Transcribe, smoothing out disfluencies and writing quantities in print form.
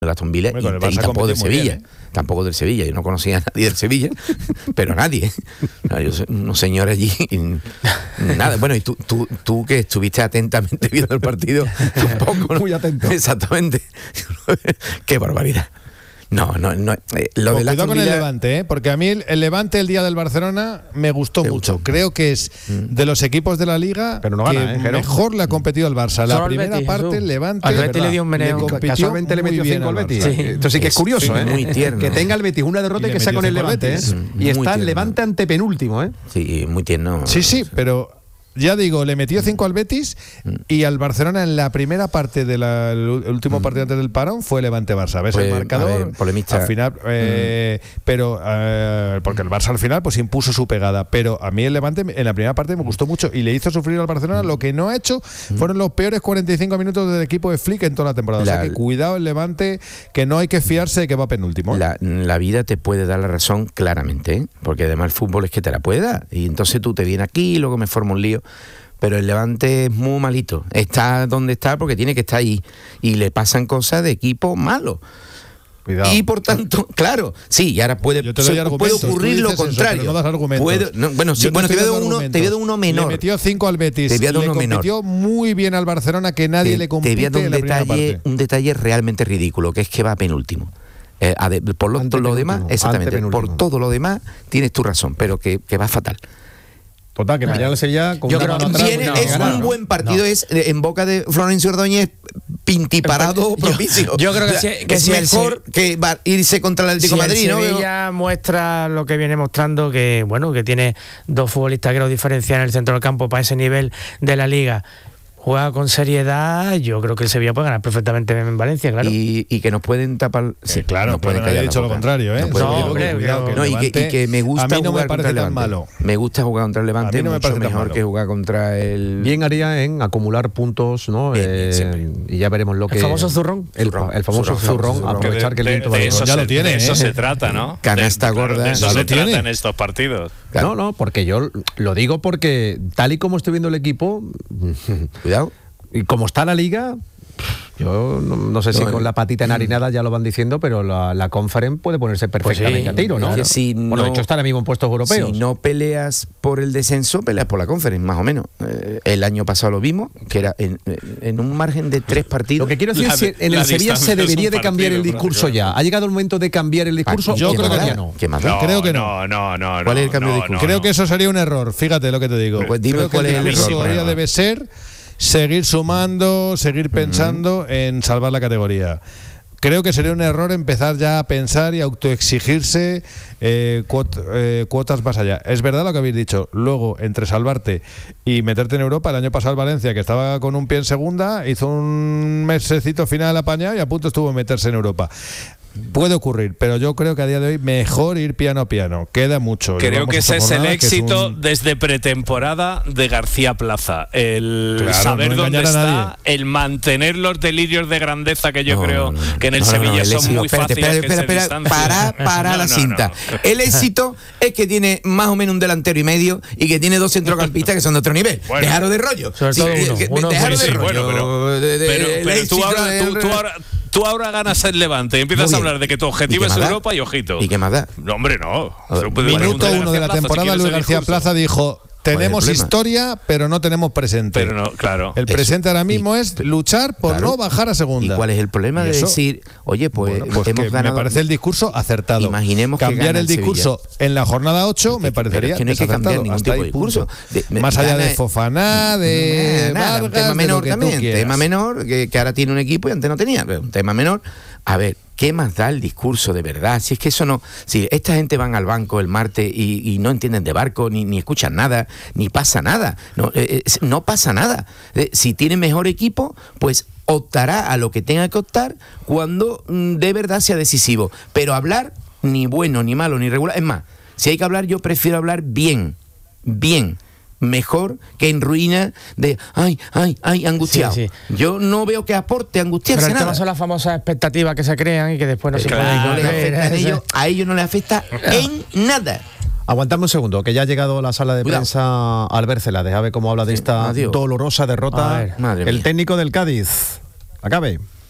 del Aston Villa y tampoco del Sevilla. Tampoco del Sevilla. Yo no conocía a nadie del Sevilla, pero nadie. Yo soy unos señores allí. Nada. Bueno, y tú que estuviste atentamente viendo el partido, un poco, ¿no? Muy atento. Exactamente. Qué barbaridad. No. Lo de cuidado con el Levante, porque a mí el Levante el día del Barcelona me gustó mucho. Creo que es de los equipos de la Liga pero no gana, que mejor le ha competido al Barça. La primera parte el Levante al Betis le dio un meneo. Casualmente le metió 5 al Betis. Sí. Esto sí que es curioso, muy tierno. Que tenga el Betis una derrota y que sea con el Levante. Y está el Levante antepenúltimo. Sí, muy tierno. Sí, pero ya digo, le metió 5 al Betis y al Barcelona en la primera parte del último partido antes del parón fue Levante-Barça. ¿Ves el marcador? Polemista. Al final, pero porque el Barça al final pues impuso su pegada. Pero a mí el Levante en la primera parte me gustó mucho y le hizo sufrir al Barcelona. Lo que no ha hecho fueron los peores 45 minutos del equipo de Flick en toda la temporada. O sea que cuidado el Levante, que no hay que fiarse de que va penúltimo. La vida te puede dar la razón claramente, porque además el fútbol es que te la puede dar. Y entonces tú te vienes aquí y luego me formo un lío. Pero el Levante es muy malito. Está donde está porque tiene que estar ahí. Y le pasan cosas de equipo malo. Cuidado. Y por tanto, claro, sí, y ahora puede ocurrir lo contrario. No das argumentos. Te voy a dar uno menor. Le metió 5 al Betis. Le compitió muy bien al Barcelona, que nadie le compite en la primera parte. Un detalle realmente ridículo, que es que va penúltimo. Por lo demás, exactamente. Por todo lo demás tienes tu razón, pero que va fatal. Total, que mañana el Sevilla con una mano atrás, es un buen partido, es en boca de Florencio Ordóñez pintiparado propicio. Yo creo que es mejor que irse contra el Atlético de Madrid, ¿no? Sevilla muestra lo que viene mostrando, que bueno, que tiene dos futbolistas que lo diferencian en el centro del campo para ese nivel de la Liga. Juega con seriedad, yo creo que el Sevilla puede ganar perfectamente en Valencia, claro. Y que nos pueden tapar. Sí, claro, pueden haber dicho lo contrario, ¿eh? Y que me gusta jugar contra el Levante. Malo. Me gusta jugar contra el Levante, mucho mejor que jugar contra el. Bien haría en acumular puntos, ¿no? Y ya veremos lo que. El famoso zurrón. El famoso zurrón, aprovechar que el viento ya lo tiene. De eso se trata, ¿no? Canasta gorda. De eso se trata en estos partidos. No, porque yo lo digo porque tal y como estoy viendo el equipo. Cuidado. Y como está la Liga, yo no sé si con la patita enharinada ya lo van diciendo, pero la Conference puede ponerse perfectamente a tiro, ¿no? Claro. De hecho está ahora mismo en puestos europeos. Si no peleas por el descenso, peleas por la Conference, más o menos. El año pasado lo vimos, que era en un margen de 3 partidos. Lo que quiero decir es que en el Sevilla se debería de cambiar el discurso ya. ¿Ha llegado el momento de cambiar el discurso? Yo creo que ya no. ¿Qué más? Creo que no. ¿Cuál es el cambio de discurso? Creo que eso sería un error, fíjate lo que te digo. Pues dime cuál es el error. Todavía debe ser seguir sumando, seguir pensando en salvar la categoría. Creo que sería un error empezar ya a pensar y autoexigirse cuotas más allá. Es verdad lo que habéis dicho. Luego, entre salvarte y meterte en Europa, el año pasado el Valencia, que estaba con un pie en segunda, hizo un mesecito final apañado y a punto estuvo de meterse en Europa. Puede ocurrir, pero yo creo que a día de hoy mejor ir piano a piano. Queda mucho. Creo que ese es el éxito desde pretemporada de García Plaza. El saber dónde está, el mantener los delirios de grandeza que yo creo que en el Sevilla son muy fáciles. Para la cinta. El éxito es que tiene más o menos un delantero y medio y que tiene 2 centrocampistas que son de otro nivel. Bueno, dejaros de rollo. Pero tú ahora ganas el Levante y empiezas a hablar de que tu objetivo es Europa y ojito. ¿Y qué más da? No, hombre, no. Minuto 1 de la temporada, Luis García Plaza dijo: tenemos historia, pero no tenemos presente. Pero no, claro. El presente ahora mismo es luchar por no bajar a segunda. ¿Y cuál es el problema de decir, oye, pues hemos ganado? Me parece el discurso acertado. Imaginemos cambiar el discurso en la jornada 8 me parecería que no hay que cambiar ningún tipo de discurso. Más allá de Fofaná, de Vargas, un tema menor también. Tema menor que ahora tiene un equipo y antes no tenía. Un tema menor. A ver, ¿qué más da el discurso de verdad? Si es que eso no... Si esta gente van al banco el martes y no entienden de barco, ni escuchan nada, ni pasa nada. No pasa nada. Si tiene mejor equipo, pues optará a lo que tenga que optar cuando de verdad sea decisivo. Pero hablar ni bueno, ni malo, ni regular... Es más, si hay que hablar, yo prefiero hablar bien. Mejor que en ruina de angustiado. Sí. Yo no veo que aporte angustiarse. Pero el tema nada. son las famosas expectativas que se crean y que después no se pueden. A ellos no les afecta en nada. Aguantadme un segundo, que ya ha llegado a la sala de prensa Albert Celades. A ver cómo habla de esta dolorosa derrota. El técnico del Cádiz. Acabe.